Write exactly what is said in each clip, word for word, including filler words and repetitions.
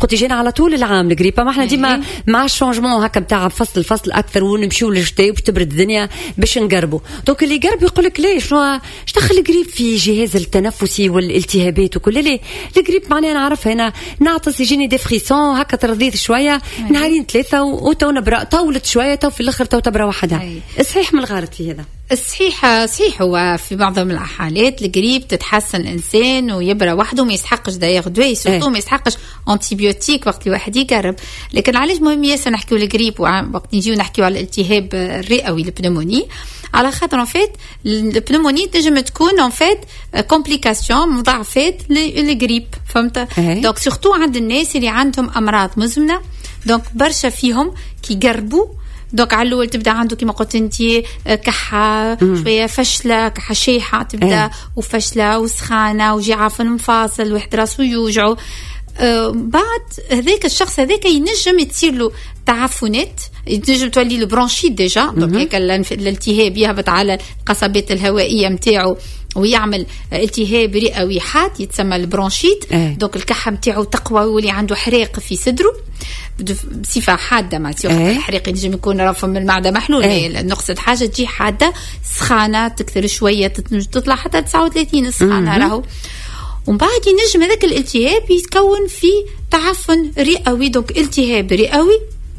قلت يجينا على طول العام الجريبة، ما احنا ديما مع الشونجمون هكا بتاع فصل الفصل اكثر ونمشيو للشتاء وباش تبرد الدنيا باش نقربوا. دونك اللي يقرب يقول لك ليش شنو دخل الجريب في جهاز التنفسي والالتهابات وكل ليه الجريب معناها نعرف هنا نعطس يجيني دي فريسون هكا ترضيت شويه نهارين ثلاثه وتو نبرا طولت شويه تو في الاخر تو تبرا وحدها. صحيح من الغلط في هذا؟ الصحيح صحيح، هو في بعض من الحالات الجريب تتحسن الانسان ويبرا وحده وما يسحقش دا ياخذ دواء سورتو ما يسحقش انتيبيوتيك وقت الواحد يقرب. لكن علاش مهم ياسر نحكيو الجريب وقت نجيو نحكيو على الالتهاب الرئوي البنوموني؟ على خاطر ان فيت البنوموني تنجم تكون ان فيت كومبليكاسيون مضاعفات للجريب، فهمت؟ دونك سورتو عند الناس اللي عندهم امراض مزمنه، دونك برشا فيهم كي يقربوا دونك على الاول تبدا عنده كما قلت انت كحه شويه فشله كحه شيحه تبدا وفشله وسخانه وجيعه في المفاصل واحد راسه يوجعه. آه بعد هذاك الشخص هذاك ينجم تصير له تعفنات، ينجم تولي له برونشيت ديجا، دونك هيك الالتهاب يهبط على القصبات الهوائيه نتاعو ويعمل التهاب رئوي حاد يتسمى البرونشيت. اه. دونك الكحه نتاعو تقوى ويولي عنده حريق في صدره بصفه حاده، ما تصير اه. الحريق ينجم يكون رافع من المعده محلول، اه. نقصد حاجه تجي حاده، سخانه تكثر شويه تطلع حتى تسعة وثلاثين سخانه راهو. ومن بعد ينجم هذاك الالتهاب يتكون في تعفن رئوي، دونك التهاب رئوي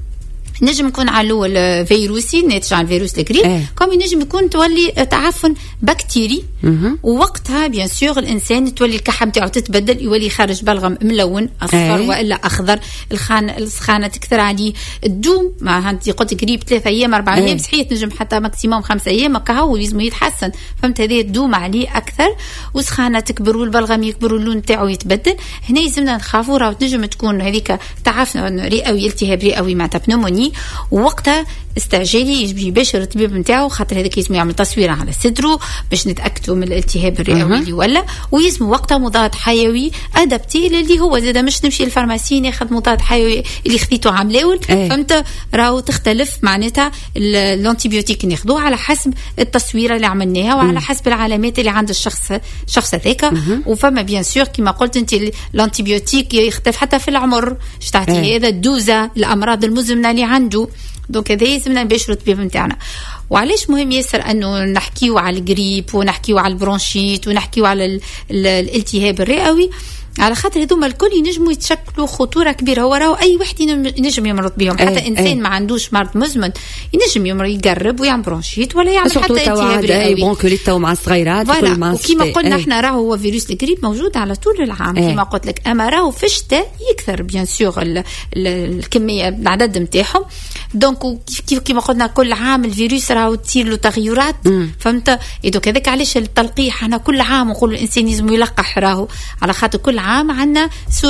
نجم يكون على الاول فيروسي ناتج عن فيروس الجريب، اه. كم ينجم يكون تولي تعفن بكتيري، مه. ووقتها بيان سور الانسان تولي الكحه نتاعو تتبدل، يولي خارج بلغم ملون اصفر، اه. والا اخضر، الخان السخانه تكثر عليه، الدوم ما انت قلت جريب ثلاثة ايام اربع ايام، اه. صحيح تنجم حتى ماكسيموم خمسة ايام كهو لازم يتحسن، فهمت؟ هذه الدوم عليه اكثر وسخانه تكبر والبلغم يكبر واللون نتاعو يتبدل. هنا لازمنا نخافوا، راه تنجم تكون هذيك تعفن رئوي التهاب رئوي معناتها بنوموني، ووقتها استعجالي يجي يباشر الطبيب نتاعو، خاطر هذاك لازم يعمل تصويره على صدره باش نتاكدوا من الالتهاب الرئوي اللي ولا، ويسمو وقتها مضاد حيوي ادابتي اللي هو زاد مش نمشي للفارماسي ناخذ مضاد حيوي اللي خذيته عاملاول، فهمت؟ راهو تختلف معناتها الانتيبيوتيك ناخذوه على حسب التصويره اللي عملناها وعلى حسب العلامات اللي عند الشخص الشخص هذاك. وفما بيان سور كما قلت انت الانتيبيوتيك يختلف حتى في العمر، اش تعطي هذا الدوزه الامراض المزمنه اللي عنده، دونك هذا يلزمنا نباشروا الطبيب نتاعنا. وعلاش مهم ياسر انه نحكيو على الجريب ونحكيو على البرونشيت ونحكيو على ال ال الالتهاب الرئوي؟ على خاطر هذوما الكل ينجموا يتشكلوا خطوره كبيره، هو راهو اي واحد ينجم يمرض بهم، حتى أي انسان أي. ما عندوش مرض مزمن ينجم يمرض يقرب ويعمل برونشيت ولا يعمل حتى التهاب رئوي. بون كوليتو مع الصغيرات وكل مع وكما قلنا احنا راهو هو فيروس الجريب موجود على طول العام كما قلت لك، اما راهو في الشتاء يكثر بيان سور الكميه العدد نتاعهم، دونك كيف كما قلنا كل عام الفيروس راهو تصير له تغيرات، فهمت؟ دونك هذاك علاش التلقيح احنا كل عام نقول الانسان لازم يلقح راهو، على خاطر كل عام عندنا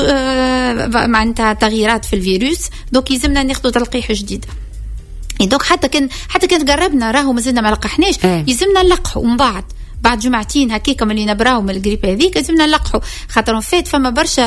آه معناتها تغييرات في الفيروس، دونك يلزمنا ناخذ تلقيح جديد. دونك حتى كان حتى كان قربنا راهو مازلنا ما لقحناش، يلزمنا نلقحوا ومن بعد بعد جمعتين هكاك اللي نبراو من الجريب هذيك لازمنا نلقحوا، خاطر فات فما برشا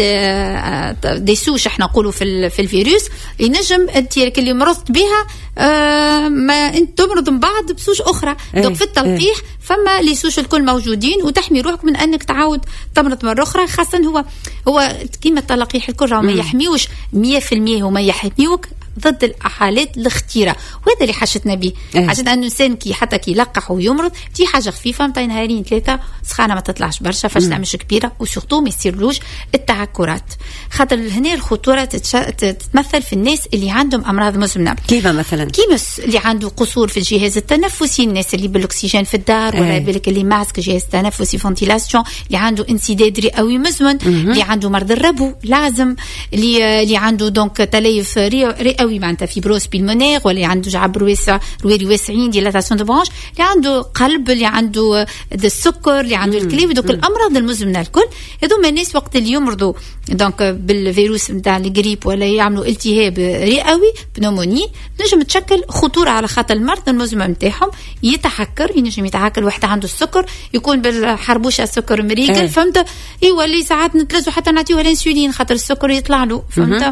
دي سوش احنا نقولوا في في الفيروس ينجم انت اللي مرضت بها آه ما انت تمرض من بعد بسوش اخرى. دونك في التلقيح فما لي سوش الكل موجودين وتحمي روحك من انك تعاود تمرض مره اخرى، خاصه هو هو كيما التلقيح الكل ما يحميوش مية في المية، هما يحميوك ضد الحالات الاختيره، وهذا اللي حاجتنا به، حاجتنا انه الانسان كي حتى كي يلقح ويمرض تي حاجه خفيفه نتاع نهارين ثلاثه سخانه ما تطلعش برشا فشله مش كبيره، وسورتو ما يصيرلوش التعكرات، خاطر هنا الخطوره تتمثل في الناس اللي عندهم امراض مزمنه، كيف مثلا كيما اللي عنده قصور في الجهاز التنفسي، الناس اللي بالاكسجين في الدار أيه. ولا بالك اللي ماسك جهاز تنفسي فونتيلاسيون، اللي عنده انسداد رئوي مزمن، اللي عنده مرض الربو لازم، اللي اللي عنده دونك تليف رئوي معناتها فيبروس بالمونير، ولا عنده جعب واسع رويري واسعين ديلاتاسيون دو برانش، اللي عنده قلب، اللي عنده السكر، اللي عنده الكليف، دونك الامراض المزمنه الكل هذوما الناس وقت اللي يمرضوا دونك بالفيروس نتاع الجريب ولا يعملوا التهاب رئوي بنوموني نجم تشكل خطوره، على خاطر المرض المزمن نتاعهم يتحكر، ينجم يتحكر واحد عنده السكر يكون بالحربوشه السكر مريقل، فهمت؟ يولي ساعات نتلزوا حتى نعطيوه الانسولين خاطر السكر يطلع له، فهمت؟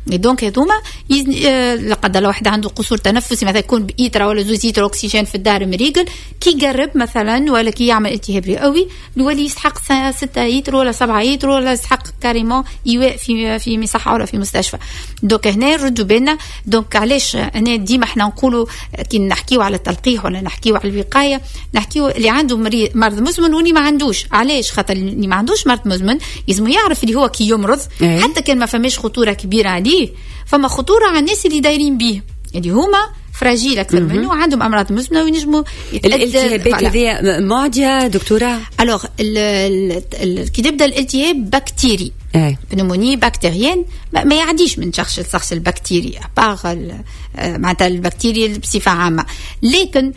دونك هذوما لا قدر الله واحد عنده قصور تنفسي مثلا يكون بإيترا ولا زوز لتر أكسجين في الدار مريقل كي يقرب مثلا ولا كي يعمل التهاب رئوي يولي يسحق ستة لتر ولا سبعة لتر ولا يسحق كاريمون يواء في في مصحة ولا في مستشفى. دونك هنا نردوا بالنا. دونك علاش هنا ديما احنا نقولوا كي نحكيو على التلقيح ولا نحكيو على الوقاية نحكيو اللي عنده مرض مزمن واللي ما عندوش. علاش؟ خاطر اللي ما عندوش مرض مزمن لازم يعرف اللي هو كي يمرض أيه. حتى كان ما فماش خطورة كبيرة عليه فما خطورة على الناس اللي دايرين بيه اللي هما فراجيل أكثر منه وعندهم أمراض مزمنة وينجموا الالتهابات هذه معدية دكتورة. ألوغ كي تبدأ الالتهاب بكتيري أيه. بنموني بكتيريان ما يعديش من شخص لشخص البكتيري أباغ معناتها البكتيريا بصفة عامة لكن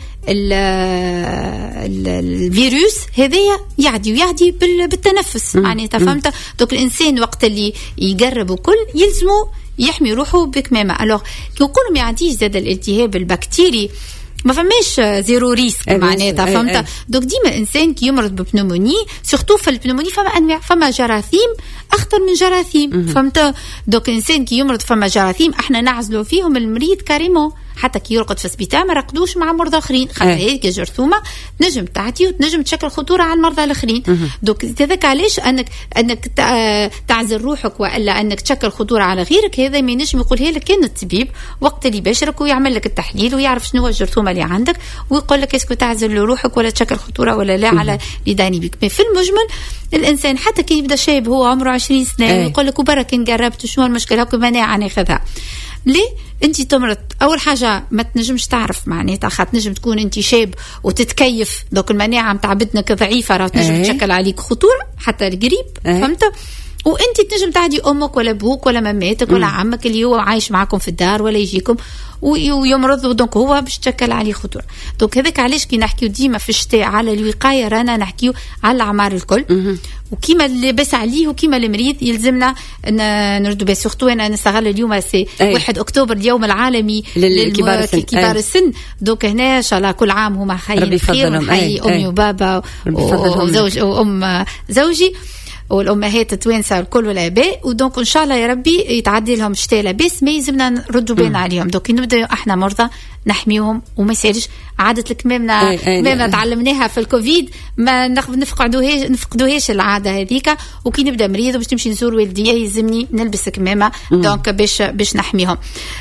الفيروس هذايا يعدي ويعدي بالتنفس معناتها فهمت. دوك الإنسان وقت اللي يقرب وكل يلزمه يحمي روحه بكمامة. ألوغ كي نقولوا ما يعديش زاد الالتهاب البكتيري ما فماش زيرو ريسك معناتها فهمت. دوك ديما الانسان كي يمرض ببنوموني سورتو في البنوموني فما انواع فما جراثيم اخطر من جراثيم فهمت. دوك الانسان كي يمرض فما جراثيم احنا نعزلوا فيهم المريض كاريمون حتى كي يرقد في السبيطار ما رقدوش مع مرضى اخرين خاطر هيك جرثومه نجم تعدي وتنجم تشكل خطوره على المرضى الاخرين. دوك هذاك علاش انك انك تعزل روحك والا انك تشكل خطوره على غيرك هذا ما ينجم يقولها لك كان الطبيب وقت اللي يباشرك ويعمل لك التحليل ويعرف شنو هو الجرثومه اللي عندك ويقول لك اسكو تعزل روحك ولا تشكل خطوره ولا لا على اللي داني بك. في المجمل الانسان حتى كي يبدا شاب هو عمره عشرين سنه يقول لك وبرك نقربت شنو المشكله هكا مناعه ناخذها ليه انت تمرض. اول حاجه ما تنجمش تعرف معناتها خاطر نجم تكون انت شاب وتتكيف دوك المناعه نتاع بدنك ضعيفه راه تنجم تشكل عليك خطوره حتى القريب فهمت. وانت تنجم تعدي امك ولا ابوك ولا مامتك ولا عمك اللي هو عايش معكم في الدار ولا يجيكم ويمرض ودونك هو باش تشكل عليه خطوره. دونك هذاك علاش كي نحكيو ديما في الشتاء على الوقايه رانا نحكيو على الاعمار الكل وكيما اللبس عليه وكيما المريض يلزمنا نردوا به. سورتو انا نستغل اليوم سي واحد اكتوبر اليوم العالمي للكبار السن كبار السن. دوك هنا ان شاء الله كل عام هما خير بخير ونحيي امي وبابا وزوج وام زوجي والامهات التوانسه الكل والاباء ودونك ان شاء الله يا ربي يتعدي لهم شتاء لاباس ما يلزمنا نردوا بالنا عليهم. دوك نبدا احنا مرضى نحميهم وما يسالش عاده الكمامنا كمامنا تعلمناها في الكوفيد ما نفقدوهاش نفقدوهاش العاده هذيك وكي نبدا مريض باش نمشي نزور والديا يلزمني نلبس كمامه دونك باش باش نحميهم.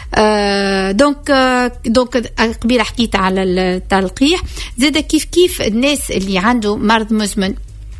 آه دونك آه دونك قبيله حكيت على التلقيح زاد كيف كيف الناس اللي عنده مرض مزمن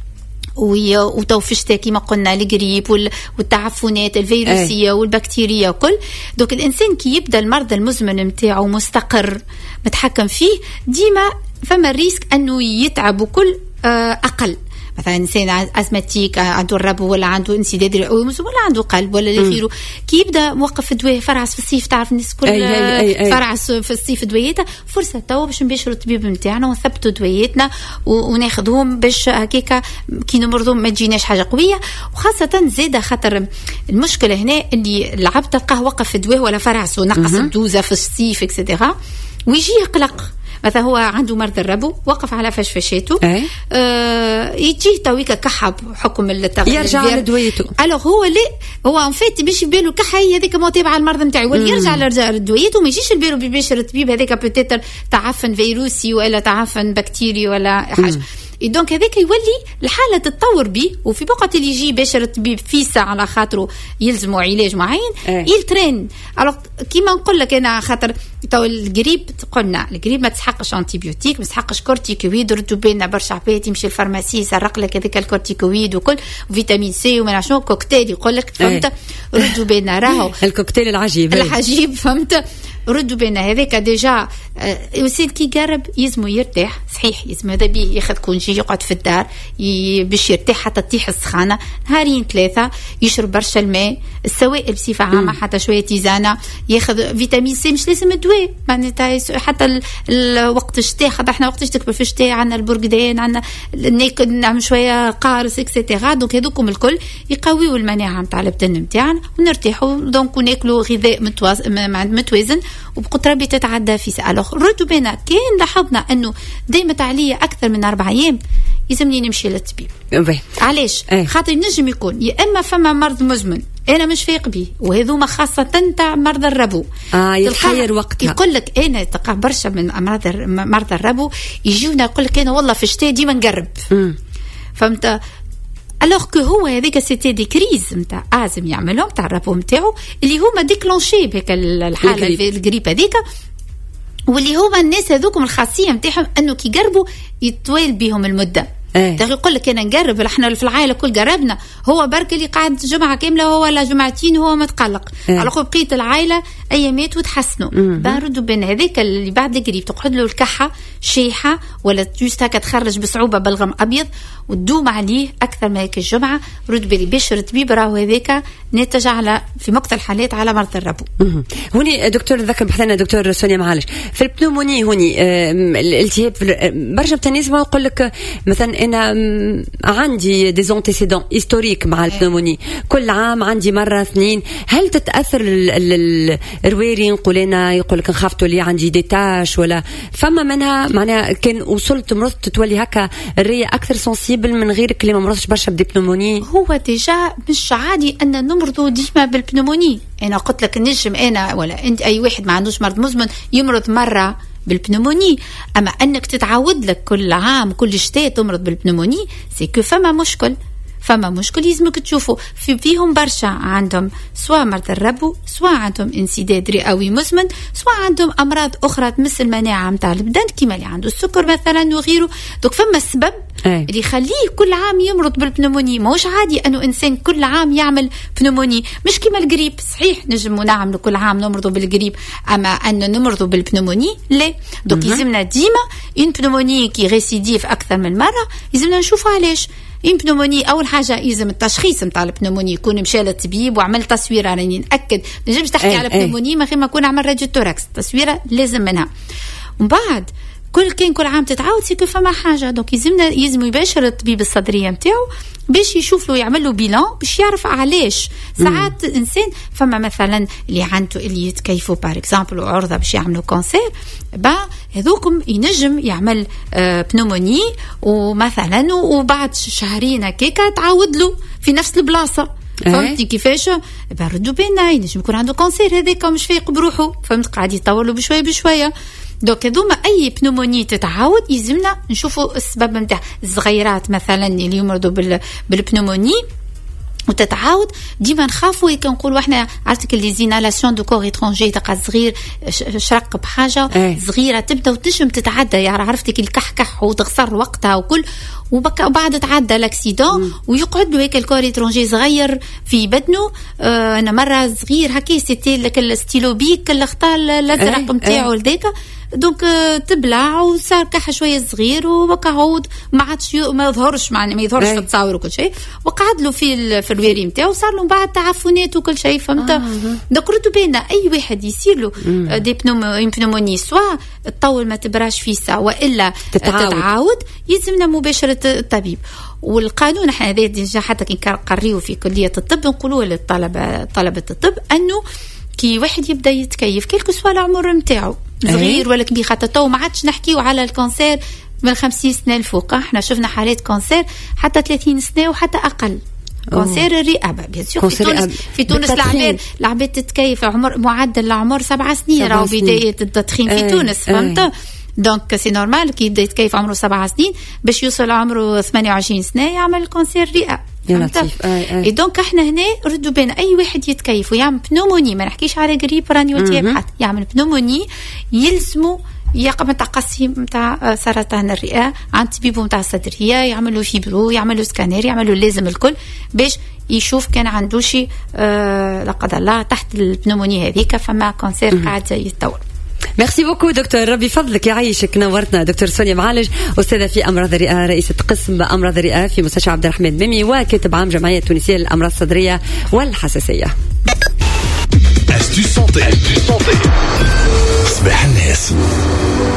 وتوفشتها كما قلنا الجريب والتعفنات الفيروسية والبكتيرية وكل. دوك الإنسان كي يبدأ المرض المزمن متاعه مستقر متحكم فيه ديما فما الريسك أنه يتعب وكل أقل. مثلا إنسان أزماتيك عنده الربو ولا عنده انسداد رئوي ولا عنده قلب ولا غيره كي يبدا موقف دواء فرعس في الصيف تعرف الناس كل أي أي أي فرعس في الصيف دوايتها فرصه توا باش نباشروا الطبيب نتاعنا ونثبتوا دوايتنا وناخذهم باش هكاك كي نمرضوا ما تجيناش حاجه قويه. وخاصه زاده خاطر المشكله هنا اللي العبد تلقاه وقف دواء ولا فرعس ونقص الدوزه في الصيف اكسترا ويجي يقلق. مثلا هو عنده مرض الربو وقف على فشفشاته آه يجي تويكا كحب حكم التغيير يرجع لدويته. الوغ هو لي هو ان فيت باش يبالو كحي هذيك مو تابع المرض نتاعي واللي يرجع لدويته ما يجيش البالو بيباشر الطبيب هذاك بوتيتر تعفن فيروسي ولا تعفن بكتيري ولا حاجه. دونك هذاك يولي الحاله تتطور به وفي بقعه اللي يجي باشر الطبيب فيسا على خاطره يلزموا علاج معين يلترين. الوغ كيما نقول لك انا خاطر تو القريب قلنا القريب ما تسحقش انتيبيوتيك ما تسحقش كورتيكويد ردوا بالنا برشا عباد يمشي الفارماسي يسرق لك هذاك الكورتيكويد وكل وفيتامين سي وما شنو كوكتيل يقول لك فهمت ردوا بالنا راهو الكوكتيل العجيب العجيب فهمت ردوا بالنا هذاك ديجا الانسان كي يقرب يزمو يرتاح صحيح يزمو هذا بيه ياخذ كونجي يقعد في الدار باش يرتاح حتى تطيح السخانه نهارين ثلاثه يشرب برشا الماء السوائل بصفه عامه حتى شويه تيزانه ياخذ فيتامين سي مش لازم الدواء معناتها حتى وقت الشتاء خاطر احنا وقت تكبر في الشتاء عندنا البرقدان عندنا نعمل شويه قارص اكسترا. دونك هذوكم الكل يقويوا المناعه نتاع البدن نتاعنا ونرتاحوا دونك وناكلوا غذاء متوازن وبقدر ربي تتعدى في ساعه. الوغ ردوا بنا كان لاحظنا انه دائما عليا اكثر من اربع ايام يلزمني نمشي للطبيب. علاش؟ خاطر نجم يكون يا اما فما مرض مزمن انا مش فايق بيه، وهذوما خاصه تاع مرضى الربو. اه يتخير وقتها يقول لك انا تلقى برشا من امراض مرضى الربو يجيونا يقول لك انا والله في الشتاء ديما نقرب. فهمت؟ الوغ كو هو هذيك سيتي دي كريز نتاع ازم يعملهم تاع الربو نتاعو اللي هما ديكلونشي بهيك الحاله في الجريب هذيك، واللي هما الناس هذوكم الخاصيه نتاعهم انه كي يقربوا يطول بهم المده. ايه يقول لك انا نقرب، احنا في العائله كل قربنا، هو برك اللي قاعد جمعه كامله هو ولا جمعتين هو متقلق. ايه على خو بقيه العائله ايامات وتحسنوا. باردوا بين هذاك اللي بعد القريب تقعد له الكحه شيحه ولا جوست هكا تخرج بصعوبه بلغم ابيض وتدوم عليه اكثر من هيك الجمعه، رد بالي باش الطبيب راهو هذاك ناتج على في مقتل الحالات على مرض الربو. هوني دكتور ذكر بحثنا دكتور سونيا معالج في البنوموني هوني الالتهاب برشا الناس ما يقول لك مثلا انا عندي دي زونتيسيدون هيستوريك مع البنوموني، كل عام عندي مره اثنين، هل تتاثر الرويري نقول انا يقول لك نخاف تولي عندي ديتاش ولا فما منها معناها كان وصلت مرضت تولي هكا الريه اكثر سنسيبل من غيرك اللي ما مرضش برشا بدي؟ هو ديجا مش عادي ان نمرضوا ديما بالبنوموني. انا قلت لك نجم انا ولا انت اي واحد ما عندوش مرض مزمن يمرض مره بالبنوموني، اما انك تتعود لك كل عام كل شتاء تمرض بالبنوموني سي كو فما مشكل. فما مشكل لازمك تشوفوا في فيهم برشا عندهم سواء مرض الربو، سواء عندهم انسداد رئوي مزمن، سواء عندهم امراض اخرى تمس المناعه نتاع البدن كيما اللي عنده السكر مثلا وغيره. دوك فما السبب أي. اللي يخليه كل عام يمرض بالبنوموني. ماهوش عادي انه انسان كل عام يعمل بنوموني، مش كيما القريب صحيح نجم نعمل كل عام نمرضوا بالقريب، اما ان نمرضوا بالبنوموني لا. دوك يلزمنا ديما ان بنوموني كي ريسيديف اكثر من مره يلزمنا نشوفوا علاش. إن بنوموني أول حاجة يلزم التشخيص نتاع البنوموني يكون مشى للطبيب وعمل تصويرة، راني نأكد نجمش تحكي على بنوموني ما غير ما يكون عمل راديو توركس، تصويرة لازم منها. ومن بعد كل كان كل عام تتعاود سيكو فما حاجة، دونك يلزمنا يلزم يباشر الطبيب الصدرية نتاعو باش يشوف له يعمل له بيلان باش يعرف علاش. ساعات انسان فما مثلا اللي عنده اللي يتكيفوا بار اكزامبل وعرضه باش يعملوا كانسير، با هذوكم ينجم يعمل آه بنوموني ومثلا وبعد شهرين هكاك تعاود له في نفس البلاصه. فهمتي كيفاش؟ بردوا بينا ينجم يكون عنده كانسير هذاك ومش فايق بروحه، فهمت؟ قاعد يطور له بشويه بشويه. دوك هذوما اي بنوموني تتعاود يلزمنا نشوفوا السبب نتاع. الصغيرات مثلا اللي يمرضوا بال بالبنوموني وتتعاود ديما نخافوا هيك نقولوا احنا عرفتك اللي زينالاسيون دو كور ايترونجي تلقى صغير شرق بحاجه ايه. صغيره تبدا وتنجم تتعدى، يعني عرفتك الكحكح وتخسر وقتها وكل وبكا وبعد تعدى الاكسيدون ويقعد له هيك الكور ايترونجي صغير في بدنه. اه انا مره صغير هكا سيتي لك الستيلو بيك اللي اختار الازرق نتاعو لذاك دونك تبلع وصار كح شويه صغير وبقى عود ما عادش ما يظهرش معناه ما يظهرش في التصاور وكل شيء، وقعد له في في الويري نتاعو صار له بعد تعفنات وكل شيء. فهمت؟ آه. دونك ردوا بينا اي واحد يصير له دي بنوموني سواء تطول ما تبراش في ساعه والا تتعاود, تتعاود يلزمنا مباشره الطبيب. والقانون احنا هذا ديجا حتى كي نقريو في كليه الطب نقولوا للطلبه طلبه الطب انه كي واحد يبدا يتكيف كيلكو سوا العمر نتاعو صغير ولا كبير، خاطر تو ما عادش نحكيو على الكانسير من خمسين سنه الفوق، احنا شفنا حالات كانسير حتى ثلاثين سنه وحتى اقل. كانسير الرئه بيان سور في تونس في تونس العباد العباد تتكيف عمر معدل العمر سبع سنين راهو بدايه التدخين في تونس. فهمت؟ دونك سي نورمال كي يبدا يتكيف عمره سبع سنين باش يوصل عمره ثمانية وعشرين سنه يعمل كانسير رئه. اي دونك احنا هنا ردوا بين اي واحد يتكيف ويعمل بنوموني، ما نحكيش على قريب راني وتياب يعمل بنوموني يلزموا يقام تقسيم نتاع سرطان الرئه عند طبيبه نتاع الصدريه، يعملوا فيبرو يعملوا سكانير يعملوا لازم الكل باش يشوف كان عنده شي آه لا قدر الله تحت البنوموني هذيك فما كانسير قاعد يتطور. ميرسي بوكو دكتور، ربي فضلك يعيشك، نورتنا. دكتور سونيا معالج أستاذة في أمراض الرئة، رئيسة قسم أمراض الرئة في مستشفى عبد الرحمن ميمي، وكاتب عام جمعية التونسية للأمراض الصدرية والحساسية. صباح الناس.